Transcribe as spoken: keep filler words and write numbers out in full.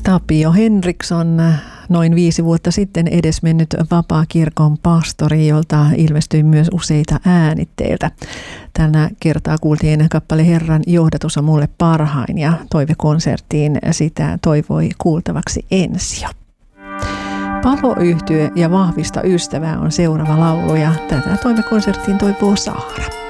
Tapio Henriksson, noin viisi vuotta sitten edesmennyt Vapaakirkon pastori, jolta ilmestyi myös useita äänitteiltä. Tällä kertaa kuultiin kappale Herran johdatus on mulle parhain ja toivekonserttiin sitä toivoi kuultavaksi Ensio. Palo-yhtye ja Vahvista ystävää on seuraava laulu ja tätä toivekonserttiin toivoo Saara.